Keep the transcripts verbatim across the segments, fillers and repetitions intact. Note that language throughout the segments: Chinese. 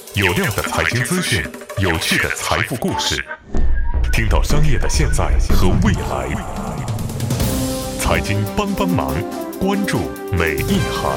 有料的财经资讯，有趣的财富故事，听到商业的现在和未来。财经帮帮忙，关注每一行。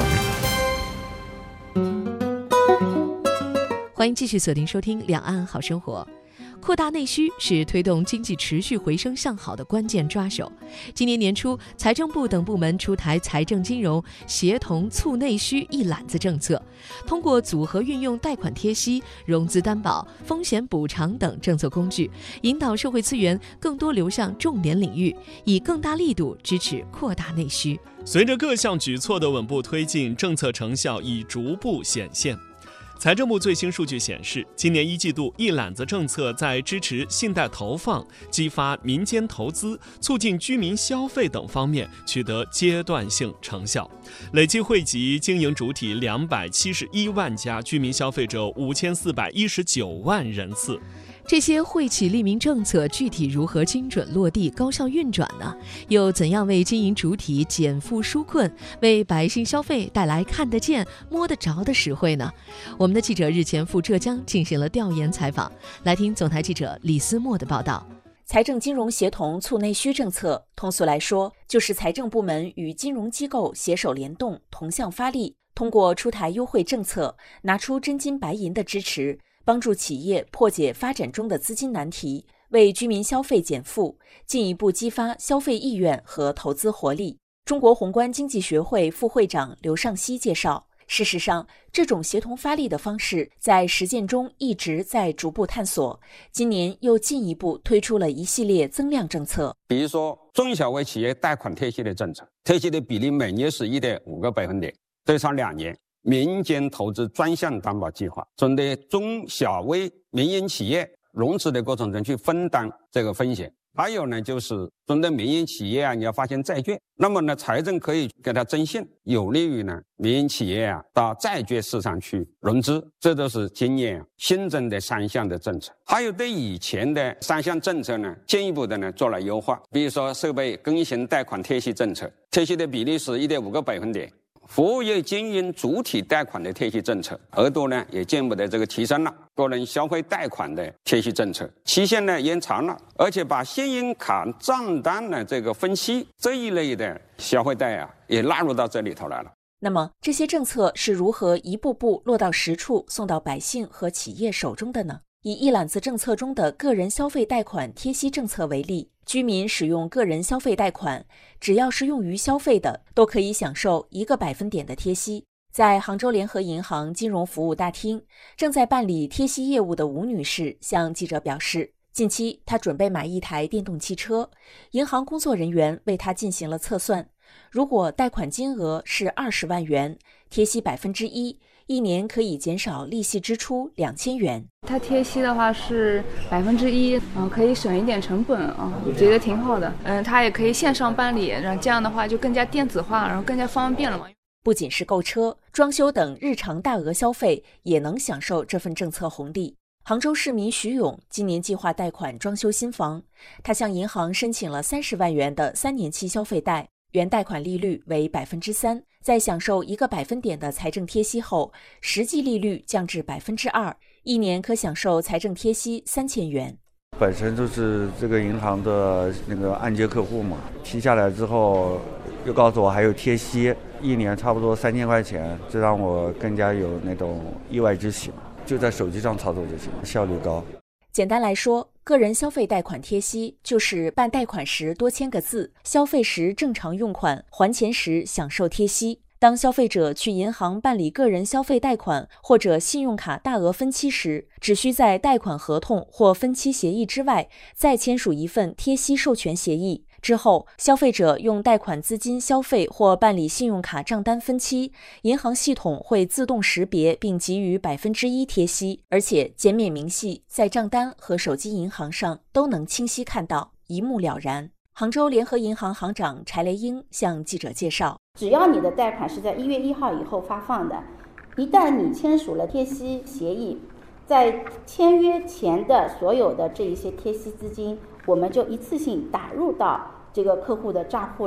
欢迎继续锁定收听《两岸好生活》。扩大内需是推动经济持续回升向好的关键抓手。今年年初，财政部等部门出台财政金融协同促内需一揽子政策，通过组合运用贷款贴息、融资担保、风险补偿等政策工具，引导社会资源更多流向重点领域，以更大力度支持扩大内需。 随着各项举措的稳步推进，政策成效已逐步显现。财政部最新数据显示，今年一季度一揽子政策在支持信贷投放、激发民间投资、促进居民消费等方面取得阶段性成效，累计惠及经营主体两百七十一万家，居民消费者五千四百一十九万人次。 这些惠企利民政策具体如何精准落地、高效运转呢？又怎样为经营主体减负纾困，为百姓消费带来看得见、摸得着的实惠呢？我们的记者日前赴浙江进行了调研采访，来听总台记者李思墨的报道。 财政金融协同促内需政策，通俗来说，就是财政部门与金融机构携手联动，同向发力，通过出台优惠政策，拿出真金白银的支持，帮助企业破解发展中的资金难题，为居民消费减负，进一步激发消费意愿和投资活力。中国宏观经济学会副会长刘尚希介绍，事实上，这种协同发力的方式在实践中一直在逐步探索，今年又进一步推出了一系列增量政策。 比如说，中小微企业贷款贴息的政策，贴息的比例每年是 一点五个百分点，最长两年。民间投资专项担保计划，针对中小微民营企业融资的过程中去分担这个风险。还有呢，就是针对民营企业啊，你要发行债券，那么呢，财政可以给它征信，有利于呢民营企业啊到债券市场去融资。这都是今年新增的三项的政策。还有对以前的三项政策呢，进一步的呢做了优化。比如说设备更新贷款贴息政策，贴息的比例是 一点五个百分点。服务业经营主体贷款的贴息政策额度呢也进一步的这个提升了，个人消费贷款的贴息政策期限呢延长了，而且把信用卡账单的这个分期这一类的消费贷啊也纳入到这里头来了。 那么这些政策是如何一步步落到实处，送到百姓和企业手中的呢？以一揽子政策中的个人消费贷款贴息政策为例，居民使用个人消费贷款，只要是用于消费的，都可以享受一个百分点的贴息。在杭州联合银行金融服务大厅，正在办理贴息业务的吴女士向记者表示，近期她准备买一台电动汽车，银行工作人员为她进行了测算，如果贷款金额是二十万元，贴息百分之一，一年可以减少利息支出两千元。 它贴息的话是百分之一，嗯，可以省一点成本啊，我觉得挺好的。嗯，它也可以线上办理，然后这样的话就更加电子化，然后更加方便了嘛。 不仅是购车、装修等日常大额消费，也能享受这份政策红利。杭州市民徐勇今年计划贷款装修新房，他向银行申请了三十万元的三年期消费贷。原贷款利率为百分之三，在享受一个百分点的财政贴息后，实际利率降至百分之二，一年可享受财政贴息三千元。 本身就是这个银行的那个按揭客户嘛，批下来之后又告诉我还有贴息，一年差不多三千块钱，这让我更加有那种意外之喜，就在手机上操作就行，效率高。 简单来说，个人消费贷款贴息就是办贷款时多签个字，消费时正常用款，还钱时享受贴息。当消费者去银行办理个人消费贷款或者信用卡大额分期时，只需在贷款合同或分期协议之外再签署一份贴息授权协议。之后，消费者用贷款资金消费或办理信用卡账单分期，银行系统会自动识别并给予百分之一贴息，而且减免明细在账单和手机银行上都能清晰看到，一目了然。杭州联合银行行长柴雷英向记者介绍， 只要你的贷款是在一月一号以后发放的，一旦你签署了贴息协议，在签约前的所有的这一些贴息资金，我们就一次性打入到这个客户的账户了。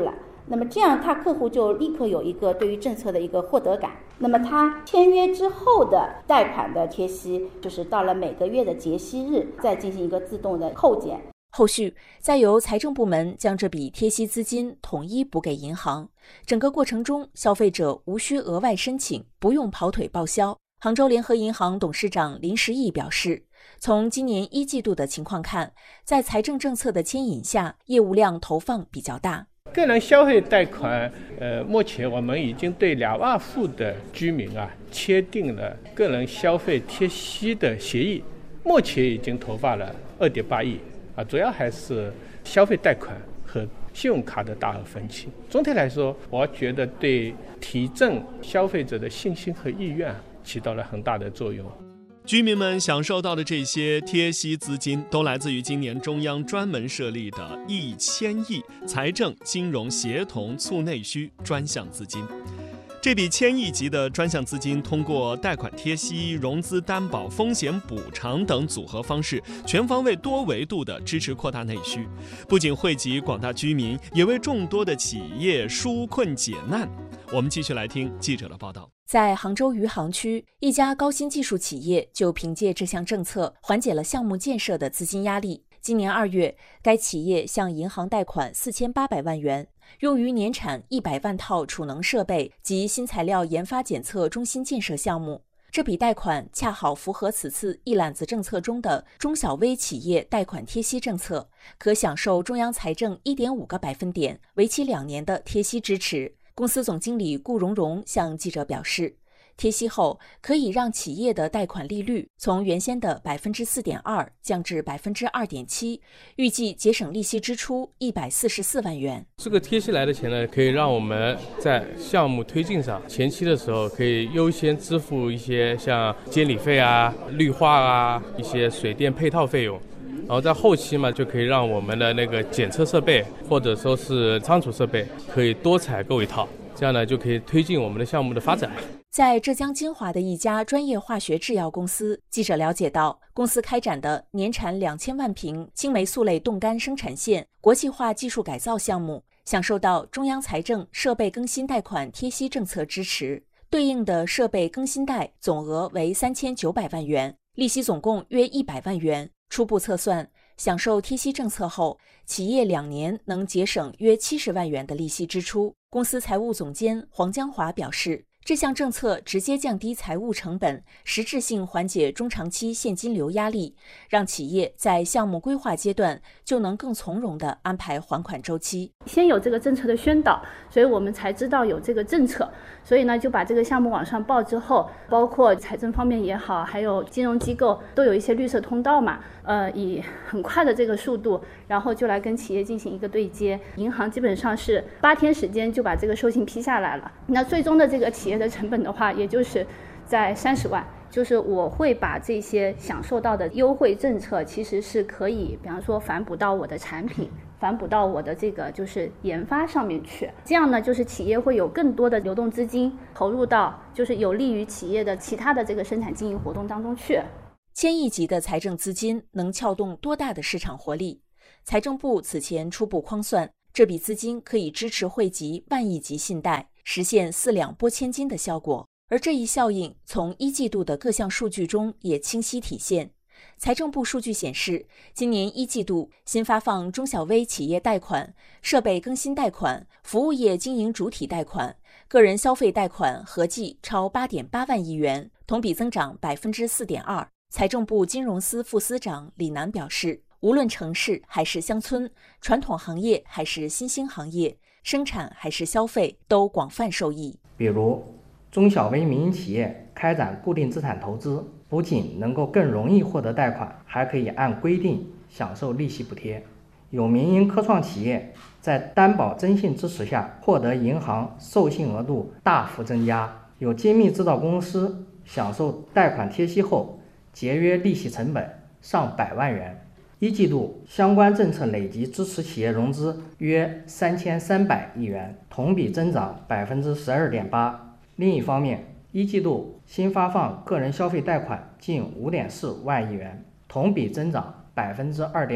那么这样他客户就立刻有一个对于政策的一个获得感。那么他签约之后的贷款的贴息，就是到了每个月的结息日再进行一个自动的扣减。 后续再由财政部门将这笔贴息资金统一补给银行，整个过程中消费者无需额外申请，不用跑腿报销。杭州联合银行董事长林时义表示，从今年一季度的情况看，在财政政策的牵引下，业务量投放比较大。 个人消费贷款，呃，目前我们已经对两万户的居民啊签订了个人消费贴息的协议，目前已经投放了二点八亿啊，主要还是消费贷款和信用卡的大额分期。总体来说，我觉得对提振消费者的信心和意愿起到了很大的作用。 居民们享受到的这些贴息资金，都来自于今年中央专门设立的一千亿财政金融协同促内需专项资金。这笔千亿级的专项资金，通过贷款贴息、融资担保、风险补偿等组合方式，全方位、多维度地支持扩大内需，不仅惠及广大居民，也为众多的企业纾困解难。我们继续来听记者的报道。 在杭州余杭区，一家高新技术企业就凭借这项政策缓解了项目建设的资金压力。今年二月，该企业向银行贷款四千八百万元，用于年产一百万套储能设备及新材料研发检测中心建设项目。这笔贷款恰好符合此次一揽子政策中的中小微企业贷款贴息政策，可享受中央财政 一点五个百分点、为期两年的贴息支持。公司总经理顾荣荣向记者表示，贴息后可以让企业的贷款利率从原先的 百分之四点二 降至 百分之二点七， 预计节省利息支出一百四十四万元。 这个贴息来的钱呢，可以让我们在项目推进上前期的时候可以优先支付一些像监理费啊、绿化啊、一些水电配套费用，然后在后期嘛，就可以让我们的那个检测设备或者说是仓储设备可以多采购一套，这样呢就可以推进我们的项目的发展。 在浙江金华的一家专业化学制药公司，记者了解到，公司开展的年产两千万瓶青霉素类冻干生产线国际化技术改造项目，享受到中央财政设备更新贷款贴息政策支持，对应的设备更新贷总额为三千九百万元，利息总共约一百万元。初步测算，享受贴息政策后，企业两年能节省约七十万元的利息支出。公司财务总监黄江华表示，这项政策直接降低财务成本，实质性缓解中长期现金流压力，让企业在项目规划阶段就能更从容地安排还款周期。 先有这个政策的宣导，所以我们才知道有这个政策，所以呢就把这个项目往上报之后，包括财政方面也好，还有金融机构都有一些绿色通道嘛，呃，以很快的这个速度，然后就来跟企业进行一个对接。银行基本上是八天时间就把这个授信批下来了，那最终的这个企业的成本的话，也就是在三十万。就是我会把这些享受到的优惠政策，其实是可以，比方说反哺到我的产品，反哺到我的这个就是研发上面去。这样呢，就是企业会有更多的流动资金投入到，就是有利于企业的其他的这个生产经营活动当中去。 千亿级的财政资金能撬动多大的市场活力？财政部此前初步匡算，这笔资金可以支持惠及万亿级信贷，实现四两拨千斤的效果。而这一效应从一季度的各项数据中也清晰体现。财政部数据显示，今年一季度新发放中小微企业贷款、设备更新贷款、服务业经营主体贷款、个人消费贷款合计超 八点八万亿元，同比增长 百分之四点二。财政部金融司副司长李楠表示，无论城市还是乡村，传统行业还是新兴行业，生产还是消费，都广泛受益。 比如中小微民营企业开展固定资产投资，不仅能够更容易获得贷款，还可以按规定享受利息补贴。有民营科创企业在担保征信支持下，获得银行授信额度大幅增加。有精密制造公司享受贷款贴息后，节约利息成本上百万元。一季度相关政策累计支持企业融资约三千三百亿元，同比增长 百分之十二点八。另一方面，一季度新发放个人消费贷款近 五点四万亿元，同比增长 百分之二点五。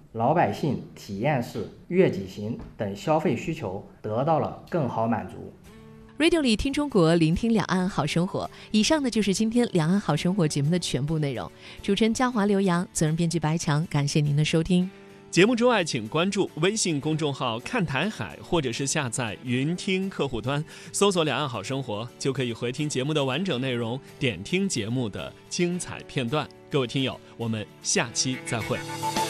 老百姓体验式、悦己型等消费需求得到了更好满足。 Radio 里听中国，聆听两岸好生活。以上呢就是今天两岸好生活节目的全部内容。主持人嘉华、刘洋，责任编辑白强，感谢您的收听。 节目之外，请关注微信公众号看台海，或者是下载云听客户端，搜索两岸好生活，就可以回听节目的完整内容，点听节目的精彩片段。各位听友，我们下期再会。